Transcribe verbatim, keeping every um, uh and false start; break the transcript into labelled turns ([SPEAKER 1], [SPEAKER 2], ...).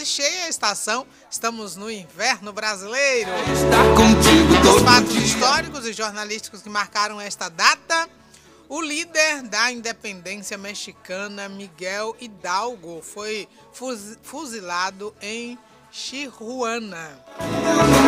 [SPEAKER 1] cheia a estação, estamos no inverno brasileiro.
[SPEAKER 2] Estar contigo todo
[SPEAKER 1] Os fatos
[SPEAKER 2] dia.
[SPEAKER 1] históricos e jornalísticos que marcaram esta data: o líder da independência mexicana, Miguel Hidalgo, foi fuzilado em Tijuana.